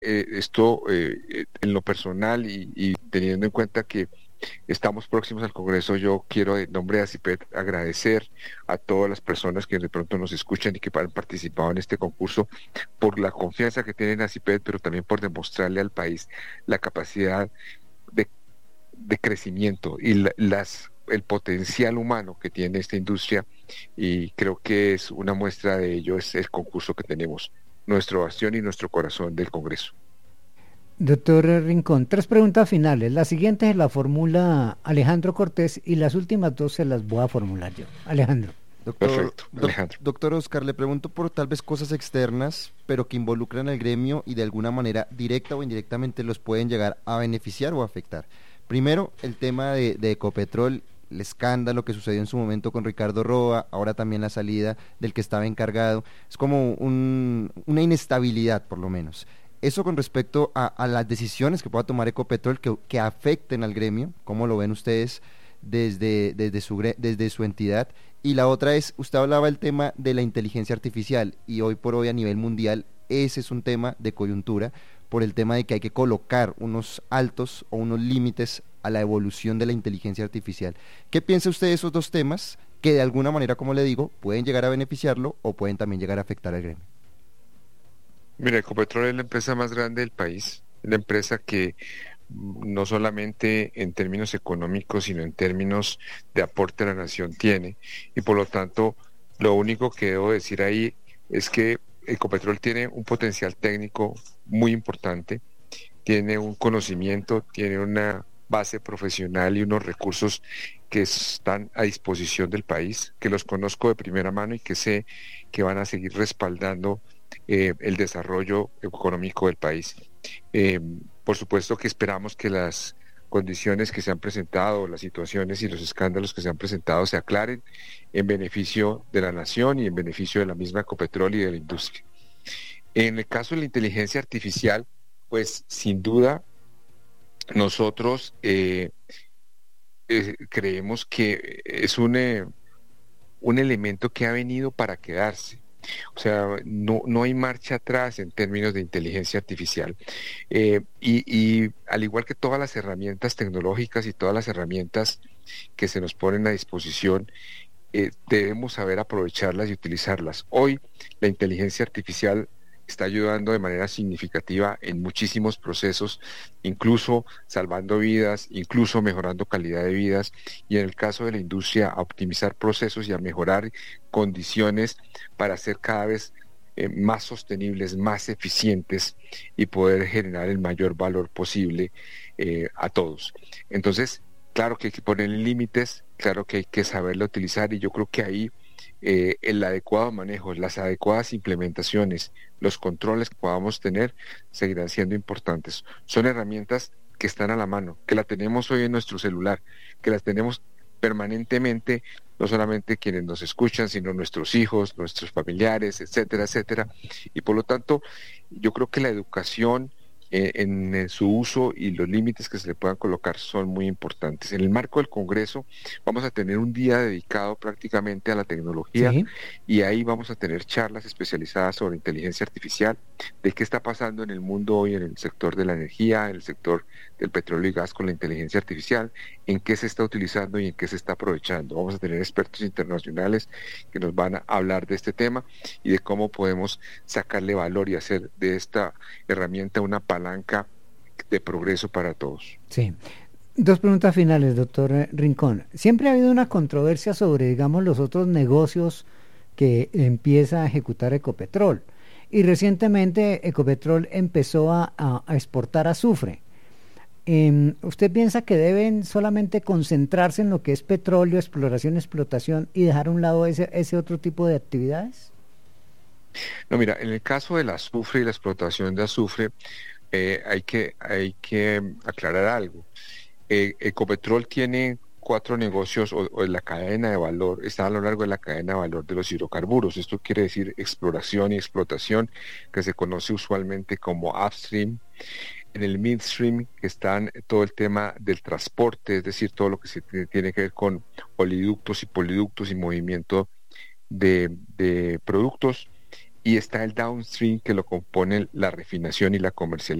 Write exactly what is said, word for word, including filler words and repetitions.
eh, esto eh, en lo personal y, y teniendo en cuenta que estamos próximos al Congreso, yo quiero en nombre de ACIPET agradecer a todas las personas que de pronto nos escuchan y que han participado en este concurso por la confianza que tienen en ACIPET, pero también por demostrarle al país la capacidad de, de crecimiento y la- las, el potencial humano que tiene esta industria, y creo que es una muestra de ello, es el concurso que tenemos, nuestro bastión y nuestro corazón del Congreso. Doctor Rincón, tres preguntas finales. La siguiente es la fórmula Alejandro Cortés y las últimas dos se las voy a formular yo. Alejandro. Doctor, Perfecto, doc- Alejandro. doctor Oscar, le pregunto por tal vez cosas externas, pero que involucran al gremio y de alguna manera directa o indirectamente los pueden llegar a beneficiar o afectar. Primero, el tema de, de Ecopetrol, el escándalo que sucedió en su momento con Ricardo Roa, ahora también la salida del que estaba encargado, es como un- una inestabilidad por lo menos. Eso con respecto a, a las decisiones que pueda tomar Ecopetrol que, que afecten al gremio, ¿cómo lo ven ustedes desde, desde, su, gre- desde su entidad? Y la otra es, usted hablaba del tema de la inteligencia artificial y hoy por hoy a nivel mundial ese es un tema de coyuntura por el tema de que hay que colocar unos altos o unos límites a la evolución de la inteligencia artificial. ¿Qué piensa usted de esos dos temas que de alguna manera, como le digo, pueden llegar a beneficiarlo o pueden también llegar a afectar al gremio? Mira, Ecopetrol es la empresa más grande del país, la empresa que mm, no solamente en términos económicos, sino en términos de aporte a la nación tiene. Y por lo tanto, lo único que debo decir ahí es que Ecopetrol tiene un potencial técnico muy importante, tiene un conocimiento, tiene una base profesional y unos recursos que están a disposición del país, que los conozco de primera mano y que sé que van a seguir respaldando eh, el desarrollo económico del país. Eh, por supuesto que esperamos que las condiciones que se han presentado, las situaciones y los escándalos que se han presentado se aclaren en beneficio de la nación y en beneficio de la misma Ecopetrol y de la industria. En el caso de la inteligencia artificial, pues sin duda nosotros eh, eh, creemos que es un, eh, un elemento que ha venido para quedarse. O sea, no, no hay marcha atrás en términos de inteligencia artificial. Eh, y, y al igual que todas las herramientas tecnológicas y todas las herramientas que se nos ponen a disposición, eh, debemos saber aprovecharlas y utilizarlas. Hoy la inteligencia artificial está ayudando de manera significativa en muchísimos procesos, incluso salvando vidas, incluso mejorando calidad de vidas, y en el caso de la industria, a optimizar procesos y a mejorar condiciones para ser cada vez eh, más sostenibles, más eficientes y poder generar el mayor valor posible eh, a todos. Entonces, claro que hay que poner límites, claro que hay que saberlo utilizar, y yo creo que ahí eh, el adecuado manejo, las adecuadas implementaciones, los controles que podamos tener seguirán siendo importantes. Son herramientas que están a la mano, que la tenemos hoy en nuestro celular, que las tenemos permanentemente, no solamente quienes nos escuchan, sino nuestros hijos, nuestros familiares, etcétera, etcétera. Y por lo tanto, yo creo que la educación eh, en, en su uso y los límites que se le puedan colocar son muy importantes. En el marco del Congreso vamos a tener un día dedicado prácticamente a la tecnología, Sí. y ahí vamos a tener charlas especializadas sobre inteligencia artificial, de qué está pasando en el mundo hoy en el sector de la energía, en el sector del petróleo y gas con la inteligencia artificial, en qué se está utilizando y en qué se está aprovechando. Vamos a tener expertos internacionales que nos van a hablar de este tema y de cómo podemos sacarle valor y hacer de esta herramienta una palanca de progreso para todos. Sí. Dos preguntas finales, doctor eh, Rincón. Siempre ha habido una controversia sobre, digamos, los otros negocios que empieza a ejecutar Ecopetrol. Y recientemente Ecopetrol empezó a, a- a exportar azufre. Em, ¿usted piensa que deben solamente concentrarse en lo que es petróleo, exploración, explotación y dejar a un lado ese, ese otro tipo de actividades? No, mira, en el caso del azufre y la explotación de azufre, eh, hay que, hay que aclarar algo. Eh, Ecopetrol tiene cuatro negocios o, o en la cadena de valor, está a lo largo de la cadena de valor de los hidrocarburos. Esto quiere decir exploración y explotación, que se conoce usualmente como upstream. En el midstream, que están todo el tema del transporte, es decir, todo lo que se tiene, tiene que ver con oleoductos y poliductos y movimiento de, de productos. y está el downstream que lo componen la refinación y la comercialización.